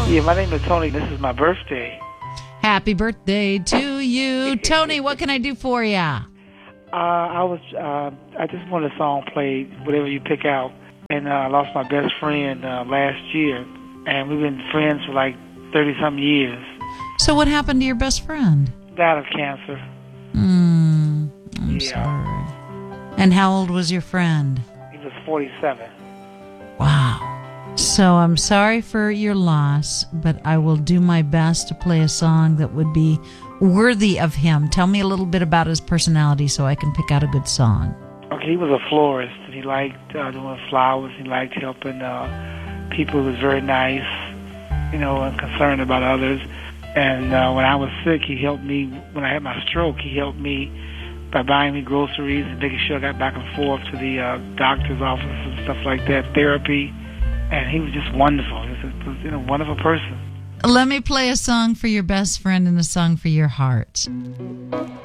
Yeah, my name is Tony. This is my birthday. Happy birthday to you. Tony, what can I do for you? I just want a song played, whatever you pick out. And I lost my best friend last year. And we've been friends for like 30-some years. So what happened to your best friend? Died of cancer. I'm sorry. And how old was your friend? He was 47. Wow. So I'm sorry for your loss, but I will do my best to play a song that would be worthy of him. Tell me a little bit about his personality so I can pick out a good song. Okay, he was a florist, and he liked doing flowers. He liked helping people. He was very nice, and concerned about others. And when I was sick, he helped me. When I had my stroke, he helped me by buying me groceries and making sure I got back and forth to the doctor's office and stuff like that, therapy. And he was just wonderful. He was a wonderful person. Let me play a song for your best friend and a song for your heart.